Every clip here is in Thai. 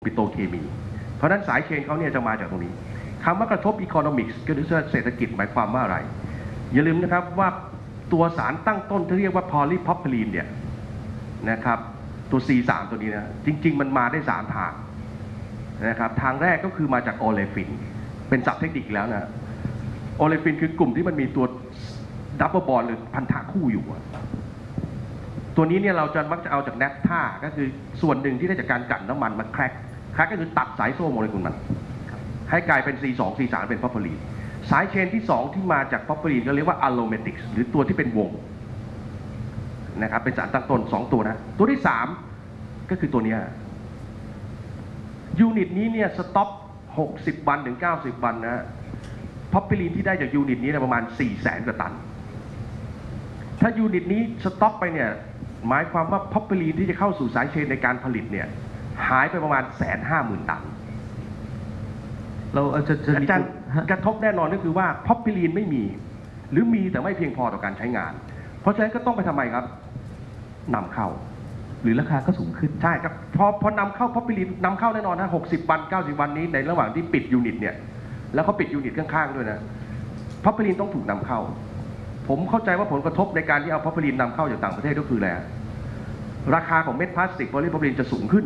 ปิโตรเคมีเพราะนั้นสายเชนเขาเนี่ยจะมาจากตรงนี้คำว่ากระทบ economics ก็คือเศรษฐกิจหมายความว่าอะไรอย่าลืมนะครับว่าตัวสารตั้งต้นที่เรียกว่า polypropylene เนี่ยนะครับตัว C3 ตัวนี้นะจริงๆมันมาได้3ทางนะครับทางแรกก็คือมาจากโอเลฟินเป็นศัพท์เทคนิคแล้วนะโอเลฟินคือกลุ่มที่มันมีตัวดับเบิลบอนด์หรือพันธะคู่อยู่ตัวนี้เนี่ยเราจะมักจะเอาจากแนฟท่าก็คือส่วนหนึ่งที่ได้จากการกลั่นน้ำมันมาแคร็กก็คือตัดสายโซ่โมเลกุลมันให้กลายเป็น C2 C3 เป็นพอพลีนสายเชนที่2ที่มาจากพอพลีนก็เรียกว่าอะโรเมติกหรือตัวที่เป็นวงนะครับเป็นสารตั้งต้น2ตัวนะตัวที่3ก็คือตัวนี้ยูนิตนี้เนี่ยสต็อป60วันถึง90วันนะพอพลีนที่ได้จากยูนิตนี้ประมาณ 400,000 กว่าตันถ้ายูนิตนี้สต็อปไปเนี่ยหมายความว่าพอพลีนที่จะเข้าสู่สายเชนในการผลิตเนี่ยหายไปประมาณ 150,000 ตันเราจะกระทบแน่นอนก็คือว่าพอพลีนไม่มีหรือมีแต่ไม่เพียงพอต่อการใช้งานเพราะฉะนั้นก็ต้องไปทำไมครับนำเข้าหรือราคาก็สูงขึ้นใช่ครับพอนำเข้าพอพลีนนำเข้าแน่นอนนะ60 วัน90 วันนี้ในระหว่างที่ปิดยูนิตเนี่ยแล้วเขาปิดยูนิตข้างๆด้วยนะพอพลีนต้องถูกนำเข้าผมเข้าใจว่าผลกระทบในการที่เอาพอพลีนนำเข้าจากต่างประเทศก็คืออะไรราคาของเม็ดพลาสติกโพลีพรอพลีนจะสูงขึ้น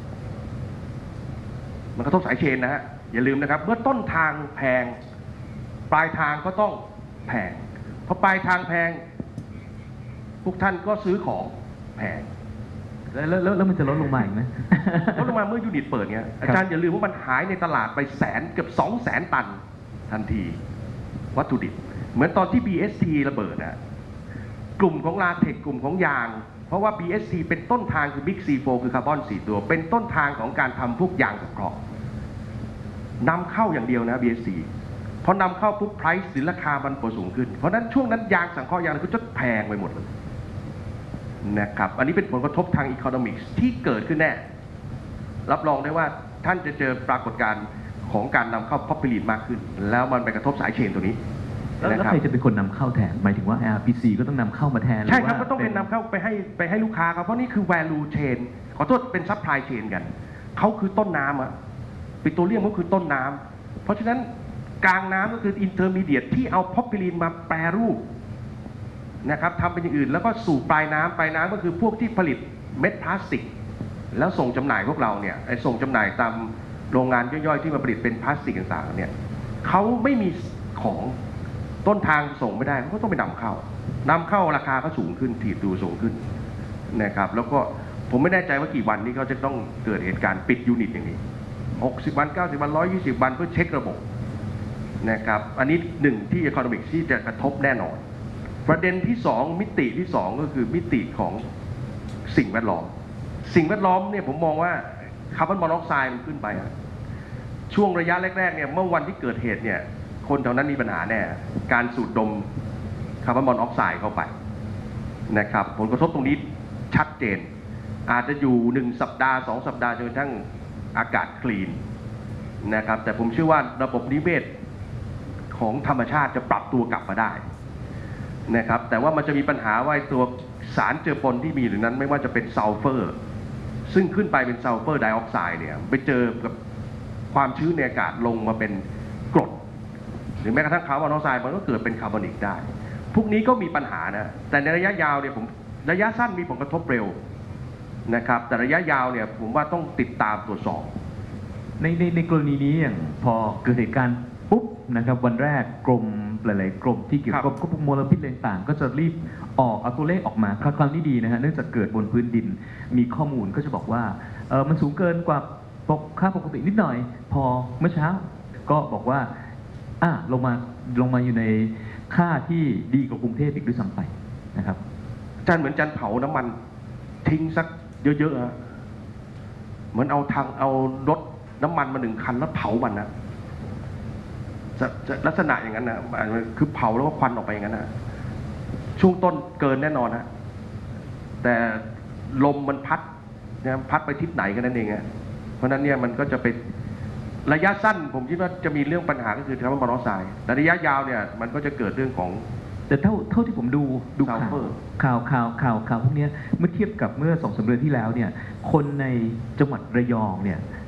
มันกระทบสายเชนนะฮะอย่าลืมนะครับเมื่อต้นทางแพงปลายทางก็ต้องแพงพอปลายทางแพงพวกท่านก็ซื้อของแพงแล้วมันจะลดลงมาอีกไหมลดลงมาเมื่อยูนิตเปิดเงี้ยอาจารย์อย่าลืมว่ามันหายในตลาดไปเกือบ200,000 ตันทันทีวัตถุดิบเหมือนตอนที่ BST ระเบิดนะกลุ่มของลาเทคกลุ่มของยางเพราะว่า BST เป็นต้นทางคือ Big C4 คือคาร์บอน4ตัวเป็นต้นทางของการทำพวกยางสังเคราะห์นำเข้าอย่างเดียวนะ BST พอนำเข้าปุ๊บ price หรือราคามันสูงขึ้นเพราะนั้นช่วงนั้นยางสังเคราะห์ยางก็จะแพงไปหมดเลยนะครับอันนี้เป็นผลกระทบทาง economics ที่เกิดขึ้นแน่รับรองได้ว่าท่านจะเจอปรากฏการณ์ของการนำเข้าพอพลีนมากขึ้นแล้วมันไปกระทบสายเชนตัวนี้แล้วใครจะเป็นคนนำเข้าแทนหมายถึงว่า LPC ก็ต้องนำเข้ามาแทนใช่ครับก็ต้องเป็นนำเข้าไปให้ลูกค้าครับเพราะนี่คือ value chain ขอโทษเป็น supply chain กันเขาคือต้นน้ำปิโตรเลียมก็คือต้นน้ำเพราะฉะนั้นกลางน้ำก็คือ intermediate ที่เอาพอพลีนมาแปรรูปนะครับทำเป็นอย่างอื่นแล้วก็สู่ปลายน้ำก็คือพวกที่ผลิตเม็ดพลาสติกแล้วส่งจำหน่ายพวกเราเนี่ยส่งจำหน่ายตามโรงงานย่อยๆที่มาผลิตเป็นพลาสติกต่างๆเนี่ยเขาไม่มีของต้นทางส่งไม่ได้เขาก็ต้องไปนำเข้าราคาก็สูงขึ้นถีบดูสูงขึ้นนะครับแล้วก็ผมไม่แน่ใจว่ากี่วันนี้เขาจะต้องเกิดเหตุการณ์ปิดยูนิตอย่างนี้60 วัน90 วัน120 วันเพื่อเช็คระบบนะครับอันนี้หนึ่งที่ economics ที่จะกระทบแน่นอนประเด็นที่2มิติที่2ก็คือมิติของสิ่งแวดล้อมเนี่ยผมมองว่าคาร์บอนมอนอกไซด์มันขึ้นไปช่วงระยะแรกๆเนี่ยเมื่อวันที่เกิดเหตุเนี่ยคนแถวนั้นมีปัญหาแน่การสูดดมคาร์บอนมอนอกไซด์เข้าไปนะครับผลกระทบตรงนี้ชัดเจนอาจจะอยู่1 สัปดาห์2 สัปดาห์จนกระทั่งอากาศคลีนนะครับแต่ผมเชื่อว่าระบบนิเวศของธรรมชาติจะปรับตัวกลับมาได้นะครับแต่ว่ามันจะมีปัญหาว่าตัวสารเจือปนที่มีหรือนั้นไม่ว่าจะเป็นซัลเฟอร์ซึ่งขึ้นไปเป็นซัลเฟอร์ไดออกไซด์เนี่ยไปเจอกับความชื้นในอากาศลงมาเป็นกรดหรือแม้กระทั่งคาร์บอนมอนอกไซด์มันก็เกิดเป็นคาร์บอนิกได้พวกนี้ก็มีปัญหานะแต่ในระยะยาวเนี่ยระยะสั้นมีผลกระทบเร็วนะครับแต่ระยะยาวเนี่ยผมว่าต้องติดตามตรวจสอบในกรณีนี้อย่างพอเกิดเหตุการณ์ปุ๊บนะครับวันแรกกรมหลายๆกรมที่เกี่ยวกับพวกมลพิษต่างๆก็จะรีบเอาตัวเลขออกมาครั้งนี้ดีนะฮะเนื่องจากเกิดบนพื้นดินมีข้อมูลก็จะบอกว่ามันสูงเกินกว่าค่าปกตินิดหน่อยพอเมื่อเช้าก็บอกว่าลงมาอยู่ในค่าที่ดีกว่ากรุงเทพอีกด้วยซ้ำไปนะครับเหมือนเผาน้ำมันทิ้งสักเยอะๆเหมือนเอารถน้ำมันมา1 คันแล้วเผามันนะจะลักษณะอย่างนั้นนะคือเผาแล้วก็ควันออกไปอย่างนั้นนะช่วงต้นเกินแน่นอนนะแต่ลมมันพัดไปทิศไหนกันนั่นเองเพราะนั้นเนี่ยมันก็จะเป็นระยะสั้นผมคิดว่าจะมีเรื่องปัญหาก็คือคาร์บอนมอนอกไซด์แต่ระยะยาวเนี่ยมันก็จะเกิดเรื่องของแต่เท่าที่ผมดูข่าวพวกนี้เมื่อเทียบกับเมื่อ2-3 เดือนที่แล้วเนี่ยคนในจังหวัดระยองเนี่ย